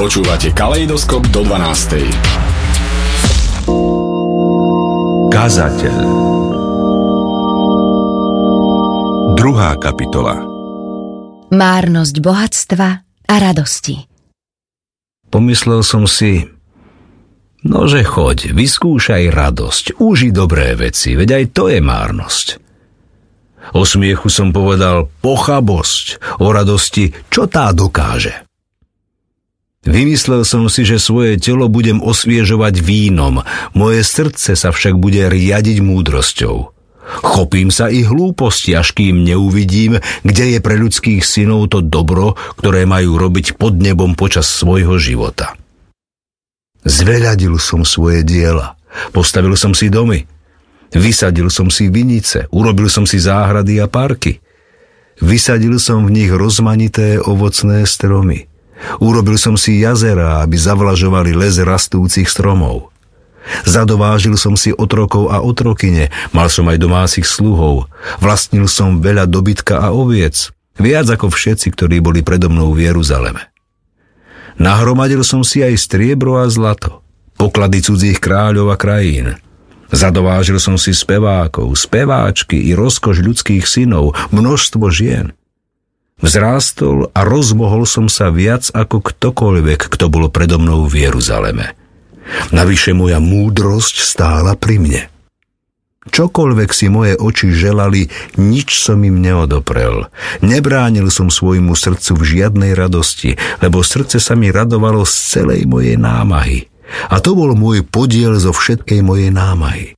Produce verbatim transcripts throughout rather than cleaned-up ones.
Počúvate Kaleidoskop do dvanástej. Kázateľ. Druhá kapitola. Márnosť bohatstva a radosti. Pomyslel som si, nože choď, vyskúšaj radosť, uži dobré veci, veď aj to je márnosť. O smiechu som povedal pochabosť, o radosti, čo tá dokáže. Vymyslel som si, že svoje telo budem osviežovať vínom, moje srdce sa však bude riadiť múdrosťou. Chopím sa i hlúposti, až kým neuvidím, kde je pre ľudských synov to dobro, ktoré majú robiť pod nebom počas svojho života. Zveľadil som svoje diela, postavil som si domy, vysadil som si vinice, urobil som si záhrady a parky. Vysadil som v nich rozmanité ovocné stromy. Urobil som si jazerá, aby zavlažovali les rastúcich stromov. Zadovážil som si otrokov a otrokyne, mal som aj domácich sluhov, vlastnil som veľa dobytka a oviec, viac ako všetci, ktorí boli predo mnou v Jeruzaleme. Nahromadil som si aj striebro a zlato, poklady cudzích kráľov a krajín. Zadovážil som si spevákov, speváčky i rozkoš ľudských synov, množstvo žien. Vzrástol a rozmohol som sa viac ako ktokoľvek, kto bol predo mnou v Jeruzaleme. Navyše moja múdrosť stála pri mne. Čokoľvek si moje oči želali, nič som im neodoprel. Nebránil som svojmu srdcu v žiadnej radosti, lebo srdce sa mi radovalo z celej mojej námahy. A to bol môj podiel zo všetkej mojej námahy.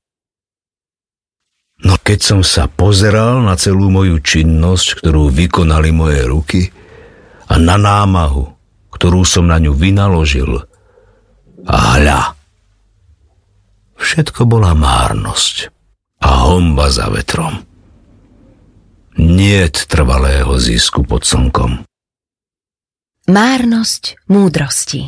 No keď som sa pozeral na celú moju činnosť, ktorú vykonali moje ruky, a na námahu, ktorú som na ňu vynaložil, a hľa, všetko bola márnosť a honba za vetrom. Niet trvalého zisku pod slnkom. Márnosť múdrosti.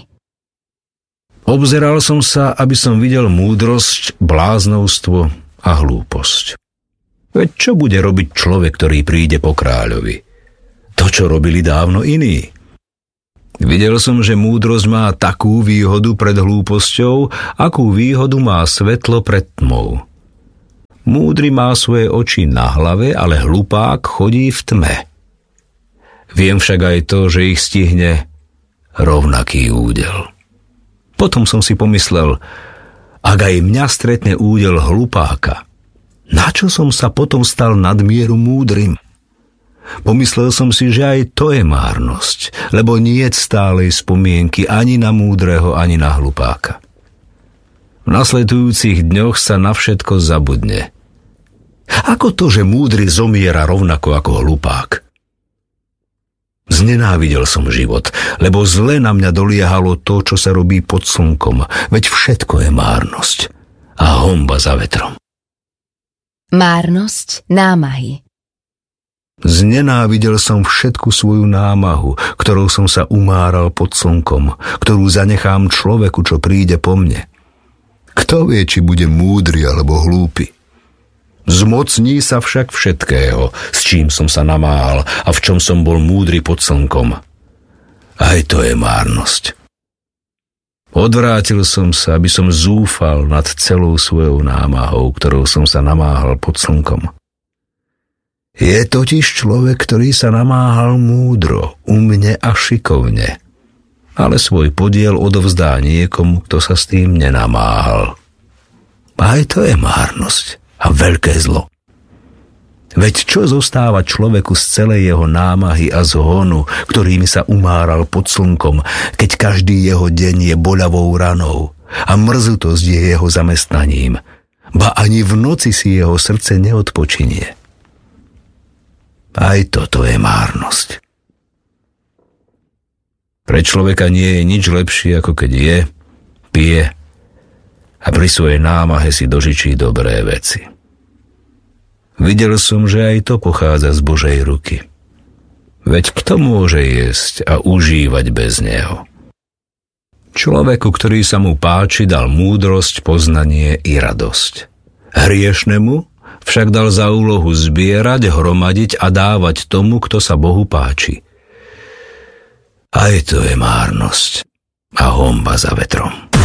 Obzeral som sa, aby som videl múdrosť, bláznovstvo a hlúposť. Veď čo bude robiť človek, ktorý príde po kráľovi? To, čo robili dávno iní. Videl som, že múdrosť má takú výhodu pred hlúposťou, akú výhodu má svetlo pred tmou. Múdry má svoje oči na hlave, ale hlupák chodí v tme. Viem však aj to, že ich stihne rovnaký údel. Potom som si pomyslel, ak aj mňa stretne údel hlupáka, na čo som sa potom stal nadmieru múdrym? Pomyslel som si, že aj to je márnosť, lebo niet stálej spomienky ani na múdreho, ani na hlupáka. V nasledujúcich dňoch sa na všetko zabudne. Ako to, že múdry zomiera rovnako ako hlupák? Znenávidel som život, lebo zle na mňa doliehalo to, čo sa robí pod slnkom, veď všetko je márnosť a honba za vetrom. Márnosť námahy. Znenávidel som všetku svoju námahu, ktorou som sa umáral pod slnkom, ktorú zanechám človeku, čo príde po mne. Kto vie, či bude múdry alebo hlúpy? Zmocní sa však všetkého, s čím som sa namáhal a v čom som bol múdry pod slnkom. Aj to je márnosť. Odvrátil som sa, aby som zúfal nad celou svojou námahou, ktorou som sa namáhal pod slnkom. Je totiž človek, ktorý sa namáhal múdro, umne a šikovne, ale svoj podiel odovzdá niekomu, kto sa s tým nenamáhal. Aj to je márnosť a veľké zlo. Veď čo zostáva človeku z celej jeho námahy a zhonu, ktorými sa umáral pod slnkom, keď každý jeho deň je boľavou ranou a mrzutosť je jeho zamestnaním, ba ani v noci si jeho srdce neodpočinie. Aj toto je márnosť. Pre človeka nie je nič lepšie, ako keď je, pije a pri svojej námahe si dožičí dobré veci. Videl som, že aj to pochádza z Božej ruky. Veď kto môže jesť a užívať bez neho? Človeku, ktorý sa mu páči, dal múdrosť, poznanie i radosť. Hriešnemu však dal za úlohu zbierať, hromadiť a dávať tomu, kto sa Bohu páči. Aj to je márnosť honba za vetrom.